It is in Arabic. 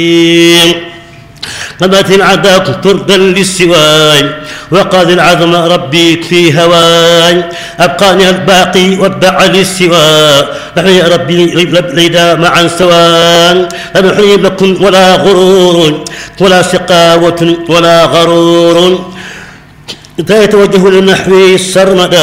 قضت العذاب طردا للسواي وقاد العظم ربي في هواي أبقاني الباقي وابدع للسوى نحن يا ربي ليدا معا سواء لا نحيي لكم ولا غرور ولا سقاوة ولا غرور لا يتوجه للنحو السرمدا